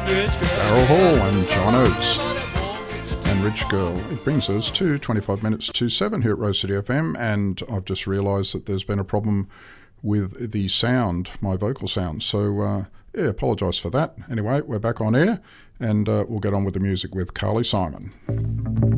Daryl Hall and John Oates and Rich Girl. It brings us to 25 minutes to 7 here at Rose City FM, and I've just realised that there's been a problem with the sound, my vocal sound. So, apologise for that. Anyway, we're back on air, and we'll get on with the music with Carly Simon.